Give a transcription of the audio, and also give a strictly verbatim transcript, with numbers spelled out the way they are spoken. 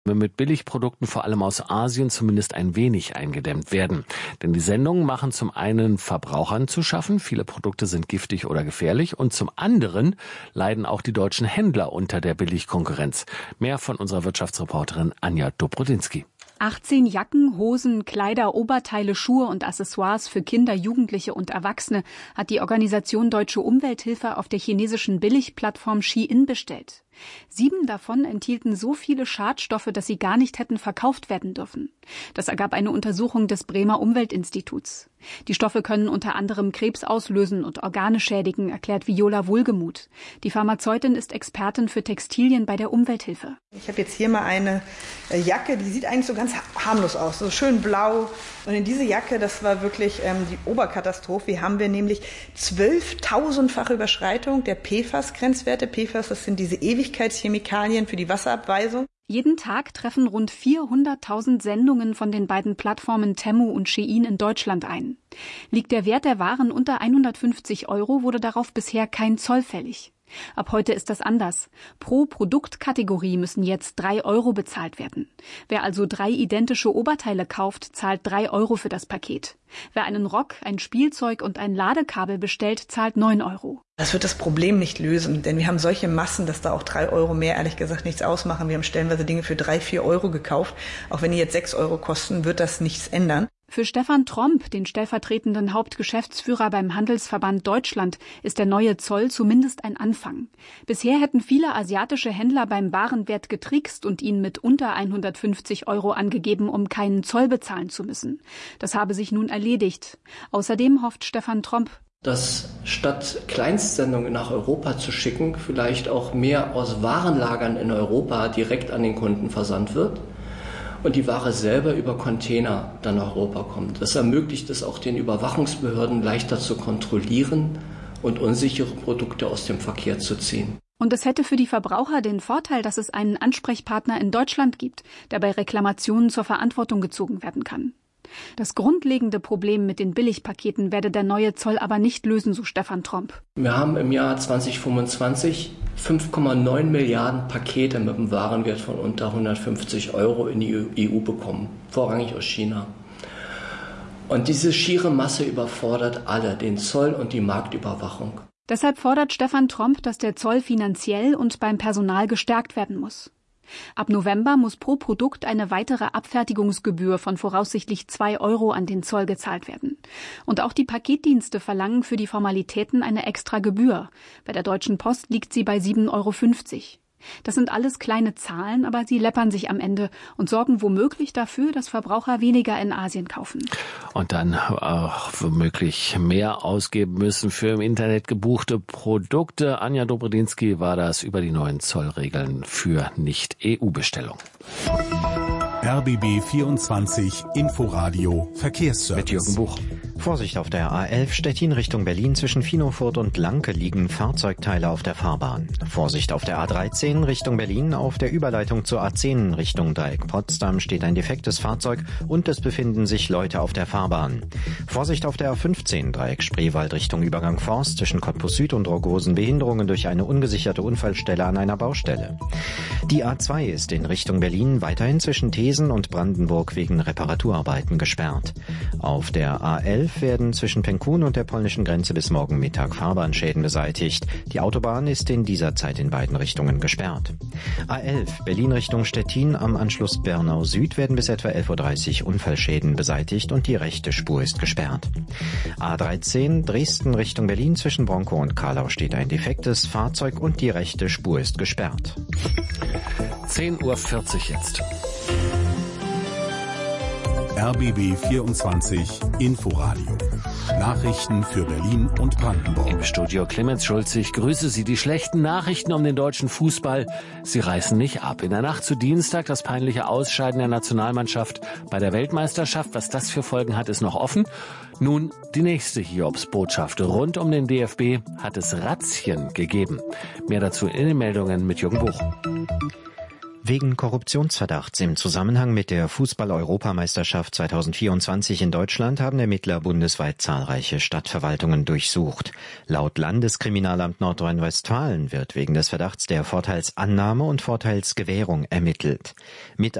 mit Billigprodukten vor allem aus Asien zumindest ein wenig eingedämmt werden. Denn die Sendungen machen zum einen Verbrauchern zu schaffen, viele Produkte sind giftig oder gefährlich, und zum anderen leiden auch die deutschen Händler unter der Billigkonkurrenz. Mehr von unserer Wirtschaftsreporterin Anja Dobrodinsky. achtzehn Jacken, Hosen, Kleider, Oberteile, Schuhe und Accessoires für Kinder, Jugendliche und Erwachsene hat die Organisation Deutsche Umwelthilfe auf der chinesischen Billigplattform Shein bestellt. Sieben davon enthielten so viele Schadstoffe, dass sie gar nicht hätten verkauft werden dürfen. Das ergab eine Untersuchung des Bremer Umweltinstituts. Die Stoffe können unter anderem Krebs auslösen und Organe schädigen, erklärt Viola Wohlgemuth. Die Pharmazeutin ist Expertin für Textilien bei der Umwelthilfe. Ich habe jetzt hier mal eine Jacke, die sieht eigentlich so ganz harmlos aus, so schön blau. Und in diese Jacke, das war wirklich ähm, die Oberkatastrophe. Hier haben wir nämlich zwölftausendfache Überschreitung der P F A S-Grenzwerte. P F A S, das sind diese Ewigkeitschemikalien für die Wasserabweisung. Jeden Tag treffen rund vierhunderttausend Sendungen von den beiden Plattformen Temu und Shein in Deutschland ein. Liegt der Wert der Waren unter hundertfünfzig Euro, wurde darauf bisher kein Zoll fällig. Ab heute ist das anders. Pro Produktkategorie müssen jetzt drei Euro bezahlt werden. Wer also drei identische Oberteile kauft, zahlt drei Euro für das Paket. Wer einen Rock, ein Spielzeug und ein Ladekabel bestellt, zahlt neun Euro. Das wird das Problem nicht lösen, denn wir haben solche Massen, dass da auch drei Euro mehr ehrlich gesagt nichts ausmachen. Wir haben stellenweise Dinge für drei, vier Euro gekauft. Auch wenn die jetzt sechs Euro kosten, wird das nichts ändern. Für Stefan Tromp, den stellvertretenden Hauptgeschäftsführer beim Handelsverband Deutschland, ist der neue Zoll zumindest ein Anfang. Bisher hätten viele asiatische Händler beim Warenwert getrickst und ihn mit unter hundertfünfzig Euro angegeben, um keinen Zoll bezahlen zu müssen. Das habe sich nun erledigt. Außerdem hofft Stefan Tromp, dass statt Kleinstsendungen nach Europa zu schicken, vielleicht auch mehr aus Warenlagern in Europa direkt an den Kunden versandt wird und die Ware selber über Container dann nach Europa kommt. Das ermöglicht es auch den Überwachungsbehörden leichter zu kontrollieren und unsichere Produkte aus dem Verkehr zu ziehen. Und es hätte für die Verbraucher den Vorteil, dass es einen Ansprechpartner in Deutschland gibt, der bei Reklamationen zur Verantwortung gezogen werden kann. Das grundlegende Problem mit den Billigpaketen werde der neue Zoll aber nicht lösen, so Stefan Tromp. Wir haben im Jahr zwanzig fünfundzwanzig fünf Komma neun Milliarden Pakete mit einem Warenwert von unter hundertfünfzig Euro in die E U bekommen, vorrangig aus China. Und diese schiere Masse überfordert alle, den Zoll und die Marktüberwachung. Deshalb fordert Stefan Tromp, dass der Zoll finanziell und beim Personal gestärkt werden muss. Ab November muss pro Produkt eine weitere Abfertigungsgebühr von voraussichtlich zwei Euro an den Zoll gezahlt werden. Und auch die Paketdienste verlangen für die Formalitäten eine extra Gebühr. Bei der Deutschen Post liegt sie bei sieben Euro fünfzig. Das sind alles kleine Zahlen, aber sie läppern sich am Ende und sorgen womöglich dafür, dass Verbraucher weniger in Asien kaufen. Und dann auch womöglich mehr ausgeben müssen für im Internet gebuchte Produkte. Anja Dobrodinsky war das über die neuen Zollregeln für Nicht-E U-Bestellungen. R B B vierundzwanzig Inforadio Verkehrsservice. Mit Jürgen Buch. Vorsicht auf der A elf Stettin Richtung Berlin zwischen Finofurt und Lanke liegen Fahrzeugteile auf der Fahrbahn. Vorsicht auf der A dreizehn Richtung Berlin auf der Überleitung zur A zehn Richtung Dreieck Potsdam steht ein defektes Fahrzeug und es befinden sich Leute auf der Fahrbahn. Vorsicht auf der A fünfzehn Dreieck Spreewald Richtung Übergang Forst zwischen Cottbus Süd und Rogosen Behinderungen durch eine ungesicherte Unfallstelle an einer Baustelle. Die A zwei ist in Richtung Berlin weiterhin zwischen Thesen und Brandenburg wegen Reparaturarbeiten gesperrt. Auf der A elf werden zwischen Penkun und der polnischen Grenze bis morgen Mittag Fahrbahnschäden beseitigt. Die Autobahn ist in dieser Zeit in beiden Richtungen gesperrt. A elf Berlin Richtung Stettin am Anschluss Bernau Süd werden bis etwa elf Uhr dreißig Unfallschäden beseitigt und die rechte Spur ist gesperrt. A dreizehn Dresden Richtung Berlin zwischen Bronkow und Karlau steht ein defektes Fahrzeug und die rechte Spur ist gesperrt. zehn Uhr vierzig jetzt. R B B vierundzwanzig Inforadio. Nachrichten für Berlin und Brandenburg. Im Studio Clemens Schulze. Ich grüße Sie. Die schlechten Nachrichten um den deutschen Fußball, sie reißen nicht ab. In der Nacht zu Dienstag das peinliche Ausscheiden der Nationalmannschaft bei der Weltmeisterschaft. Was das für Folgen hat, ist noch offen. Nun die nächste Hiobsbotschaft. Rund um den D F B hat es Razzien gegeben. Mehr dazu in den Meldungen mit Jürgen Buch. Wegen Korruptionsverdachts im Zusammenhang mit der Fußball-Europameisterschaft zweitausendvierundzwanzig in Deutschland haben Ermittler bundesweit zahlreiche Stadtverwaltungen durchsucht. Laut Landeskriminalamt Nordrhein-Westfalen wird wegen des Verdachts der Vorteilsannahme und Vorteilsgewährung ermittelt. Mit